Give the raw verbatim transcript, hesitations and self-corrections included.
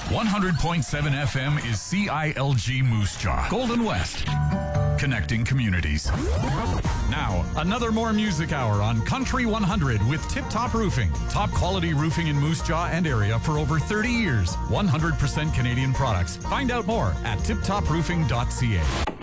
one hundred point seven F M is C I L G Moose Jaw, Golden West. Connecting communities. Now, another more music hour on Country one hundred with Tip Top Roofing. Top quality roofing in Moose Jaw and area for over thirty years. one hundred percent Canadian products. Find out more at tip top roofing dot c a.